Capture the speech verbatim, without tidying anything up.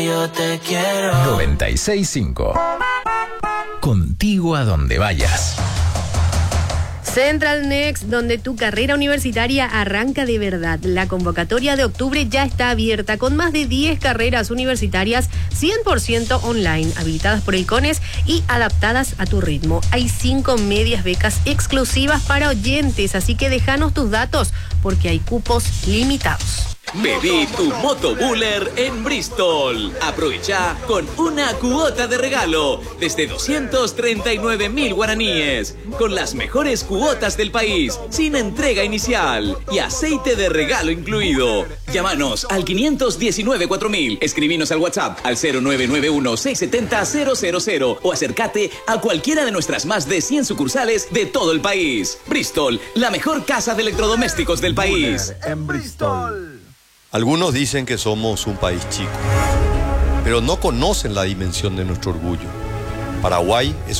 Yo te quiero. noventa y seis punto cinco. Contigo a donde vayas. Central Next, donde tu carrera universitaria arranca de verdad. La convocatoria de octubre ya está abierta con más de diez carreras universitarias cien por ciento online, habilitadas por el CONES y adaptadas a tu ritmo. Hay cinco medias becas exclusivas para oyentes, así que déjanos tus datos porque hay cupos limitados. Pedí tu motobuller en Bristol. Aprovecha con una cuota de regalo desde doscientos treinta y nueve mil guaraníes, con las mejores cuotas del país, sin entrega inicial y aceite de regalo incluido. Llámanos al quinientos diecinueve cuatro mil, escribinos al WhatsApp al cero nueve nueve uno seis siete cero cero cero cero o acércate a cualquiera de nuestras más de cien sucursales de todo el país. Bristol, la mejor casa de electrodomésticos del país. En Bristol. Algunos dicen que somos un país chico, pero no conocen la dimensión de nuestro orgullo. Paraguay es